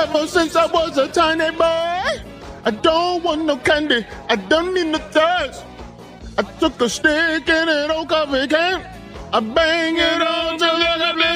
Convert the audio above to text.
Ever since I was a tiny boy, I don't want no candy, I don't need no toys. I took a stick in an old coffee can, I bang it on till I got